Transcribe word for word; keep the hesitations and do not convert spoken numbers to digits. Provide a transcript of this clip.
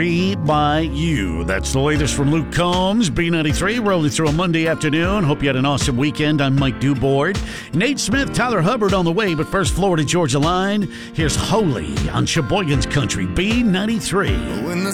Be By You. That's the latest from Luke Combs, B ninety-three, rolling through a Monday afternoon. Hope you had an awesome weekend. I'm Mike Dubord. Nate Smith, Tyler Hubbard on the way, but first, Florida Georgia Line. Here's Holy on Sheboygan's Country, B ninety-three. When the